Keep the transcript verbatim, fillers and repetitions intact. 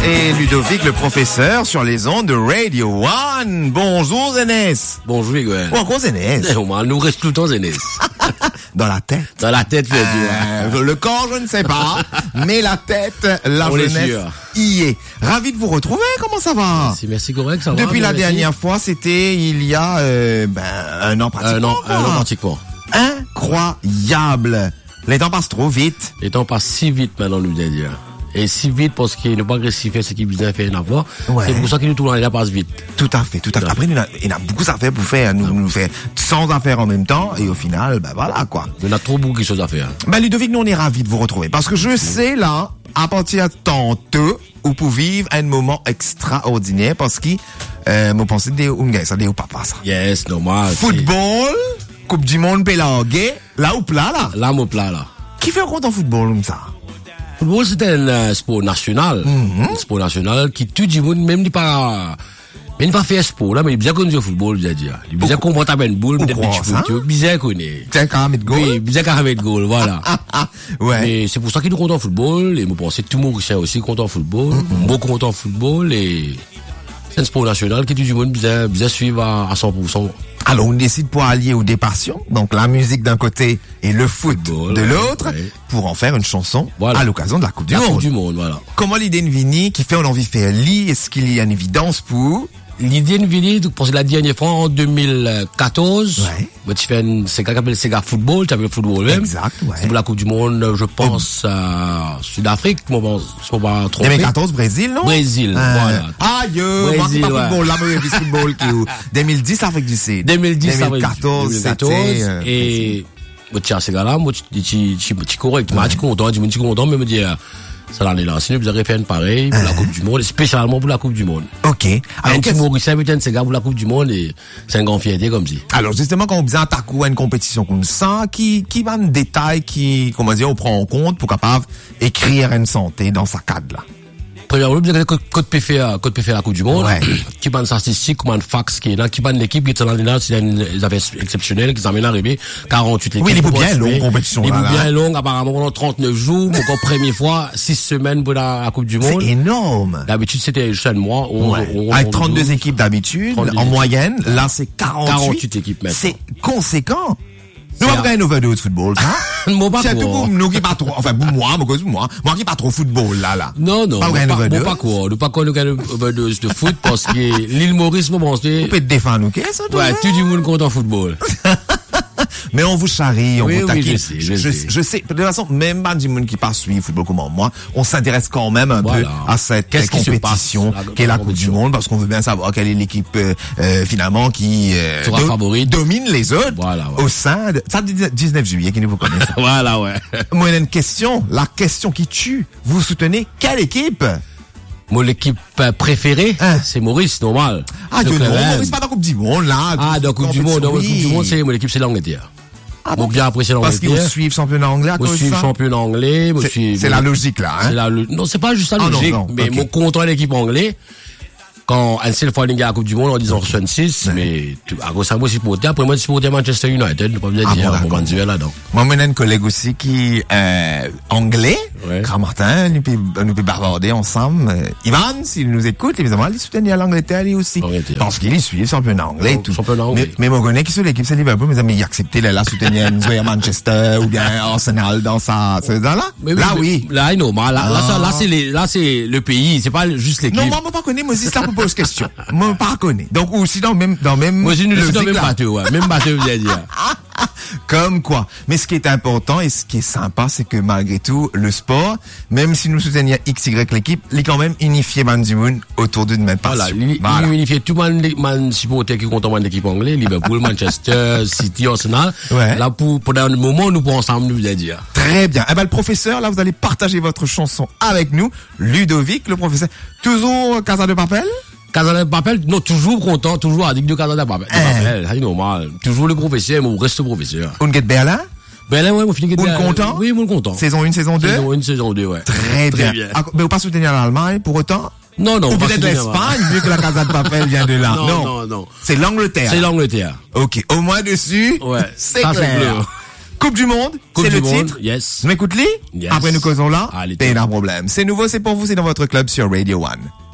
et Ludovic le professeur sur les ondes de Radio One. Bonjour Zénès. Bonjour Miguel. Ou encore Zénès. Eh, nous reste tout le temps Zénès. Dans la tête. Dans la tête, je euh, dire. Le corps, je ne sais pas, mais la tête, la On jeunesse y est. Ravi de vous retrouver. Comment ça va? Merci, merci correct, ça va. Depuis la merci. dernière fois, c'était il y a euh, ben, un an pratiquement. Un an, un an pratiquement. Incroyable. Les temps passent trop vite. Les temps passent si vite maintenant, nous allons dire. Et si vite parce qu'il n'est pas agressif, c'est ce qu'il vient faire une fois. Ouais. C'est pour ça qu'il nous tourne, il passe vite. Tout à fait, tout à fait. Après, il a, il a beaucoup d'affaires pour faire, nous, nous faire cent affaires en même temps, et au final, ben voilà, quoi. Il y en a trop beaucoup de choses à faire. Ben, Ludovic, nous, on est ravis de vous retrouver. Parce que je Merci. sais, là, à partir de tantôt, où pour vivre un moment extraordinaire, parce que, euh, moi, pensez des Ungaïs, ça, des papa, ça. Yes, normal. Football, Coupe du Monde, pélagué, là ou plat, là. Là, mon plat, là. Qui fait compte en football, comme ça? Le football, c'est un euh, sport national. Mm-hmm. Un sport national qui tout du monde, même pas, même pas fait sport, là, mais il est bien connu le football, je veux dire. Il est bien confortable à une boule, mais il est bien connu. C'est un mettre goal. Oui, bien qu'à mettre goal, voilà. Ouais. Mais c'est pour ça qu'il est content en football, et moi, pense que tout le monde est aussi content en football. Mm-hmm. Moi, content en football, et c'est un sport national qui tout du monde bien, bien suivre à, à cent pour cent. Alors, on décide pour allier aux deux passions, donc la musique d'un côté et le foot football, de l'autre, ouais. pour en faire une chanson voilà. à l'occasion de la Coupe du la Monde. Coupe du Monde, voilà. Comment l'idée de Vini, qui fait on a envie de faire lit, est-ce qu'il y a une évidence pour? L'idée de Vini, pour la dernière fois, en deux mille quatorze, ouais. bah, tu fais un, c'est qu'appelle Sega Football, tu appelles le football même. Exact, ouais. C'est pour la Coupe du Monde, je pense, oh. à Sud-Afrique, moi, bon, c'est pas trop. deux mille quatorze, Brésil, non? Brésil, euh, voilà. Aïe, moi, c'est pas ouais. football, là, moi, c'est football, qui, deux mille dix, Afrique du Sud. deux mille dix, deux mille quatorze, deux mille quatorze, euh, et, moi, tiens, c'est là, moi, tu, tu, tu, tu correct, moi, tu content, tu me dis content, mais me dire, ça l'année là. Sinon, vous avez fait une pareille pour euh. la Coupe du Monde, spécialement pour la Coupe du Monde. Ok. Alors, un Mauricien, peut-être, c'est gars pour la Coupe du Monde et c'est un grand fierté comme si. Alors, justement, quand on vient attaquer une compétition comme ça, qui, qui va un détail qui, comment dire, on prend en compte pour capable écrire une santé dans sa cadre là? Premièrement, vous avez code P F A, code P F A la Coupe du Monde, ouais. qui ban statistique, comme un fax qui est là, qui ban l'équipe qui est dans là, c'est une affaire exceptionnelle, qui s'amène à arriver, quarante-huit l'équipes. Oui, il est bien long, compétition là. Il est bien long, apparemment, pendant trente-neuf jours, encore première fois, six semaines pour la, la Coupe du Monde. C'est énorme. D'habitude, c'était juste un mois. On, ouais. on, on, Avec trente-deux équipes d'habitude, en moyenne, là, c'est quarante-huit. quarante-huit équipes même. C'est conséquent. Nous avons gagné une overdose de football, ça. Moi, pas c'est tout pour nous qui pas trop, enfin, pour moi, moi, moi, moi qui pas trop football, là, là. Non, non. Pas gagné une overdose. Pas quoi. Nous pas quoi, nous gagnons une overdose de foot parce que l'île Maurice, moi, bon, c'est. Vous pouvez te défendre, nous, qu'est-ce que ouais, tout le monde compte en football. Mais on vous charrie, on oui, vous taquine. Oui, je sais, je, je, sais. je sais. De toute façon, même pas du monde qui passe suivre football comme moi, on s'intéresse quand même un voilà. peu à cette Qu'est-ce compétition qui est la Coupe du Monde, parce qu'on veut bien savoir quelle est l'équipe euh, euh, finalement qui euh, do, favorite. domine les autres voilà, ouais. au sein de ça dix-neuf juillet qui nous vous connaissez. Voilà, ouais. Moi, il y a une question, la question qui tue. Vous soutenez quelle équipe? Moi, l'équipe préférée, hein? C'est Maurice, normal. Ah, non, Maurice pas dans la Coupe du Monde, là. Ah, dans la Coupe du Monde, dans la Coupe du Monde, c'est, mon équipe, c'est l'Angleterre. Ah bon, bien apprécié l'Angleterre. Parce qu'ils suivent championnat anglais à cause de ça? Moi, je suis championnat anglais, moi, je suis... C'est la logique, là, hein? C'est la, non, c'est pas juste la logique, ah, non, non. mais okay. Mon contre l'équipe anglaise, quand un seul fois, il y a la Coupe du Monde en disant soixante-six, mais, à cause de ça, moi, c'est pour après, moi, c'est pour Manchester United, ne pas bien dire, pour Manchester là-dedans. Moi, j'ai un collègue aussi qui, euh, anglais, ouais. Grand Martin, nous peut, nous peut bavarder ensemble. Euh, Ivan, s'il nous écoute, évidemment, il soutient à l'Angleterre, lui aussi. Angleterre. Parce qu'il y suit le championnat anglais et tout. Championnat anglais. Mais, mais, moi, je connais qui sur l'équipe, c'est Liverpool, mais il a accepté, là, soutenir à Manchester, ou bien Arsenal dans sa, c'est dans là? Mais là, oui. oui. Là, non, là, là, là, ça, là, c'est les, là, c'est le pays, c'est pas juste l'équipe. Non, moi, moi, pas connais, moi, si ça me pose question. Moi, pas connais. Donc, aussi dans même, dans même, moi, je suis dans même bateau, ouais. Même bateau, vous allez dire. Comme quoi. Mais ce qui est important et ce qui est sympa, c'est que malgré tout, le sport, même si nous soutenons X Y l'équipe, il est quand même unifié man du monde autour d'une même passion. Voilà, il voilà. Unifié tout le monde supporter qui compte l'équipe anglaise, Liverpool, Manchester, City, Arsenal. Ouais. Là, pour, pour un moment, nous pourrons ensemble nous dire. Très bien. Eh ben, le professeur, là, vous allez partager votre chanson avec nous. Ludovic, le professeur. Toujours Casa de Papel? Casa de Papel, non, toujours content, toujours addict de Casa de Papel. Eh. C'est normal. Toujours le professeur, mais on reste le professeur. On get Berlin? Berlin, ouais, on finit Berlin. On content? Oui, on content. Saison un, saison deux? Saison un, saison deux, ouais. Très, Très bien. bien. Ah, mais vous pas soutenir l'Allemagne pour autant? Non, non. Ou peut-être l'Espagne, vu que la Casa de Papel vient de là. Non, non, non. non. C'est l'Angleterre. C'est l'Angleterre. Ok. Au moins dessus. Ouais. C'est clair. Coupe du Monde, Coupe c'est du le Monde, titre. yes. On écoute-les? Yes. Après nous causons là, Allez, pas un problème. C'est nouveau, c'est pour vous, c'est dans votre club sur Radio One.